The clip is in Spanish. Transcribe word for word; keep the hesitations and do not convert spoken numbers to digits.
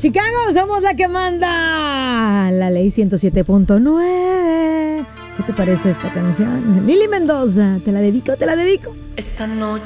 Chicago, somos la que manda. La ley ciento siete punto nueve. ¿Qué te parece esta canción? Lili Mendoza, te la dedico, te la dedico. Esta noche